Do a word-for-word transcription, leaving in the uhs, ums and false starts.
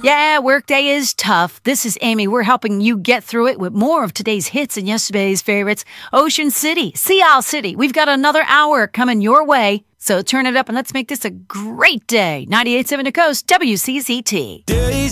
Yeah, workday is tough. This is Amy. We're helping you get through it with more of today's hits and yesterday's favorites. Ocean City, Sea Isle City. We've got another hour coming your way. So turn it up and let's make this a great day. ninety-eight point seven The Coast, W C C T.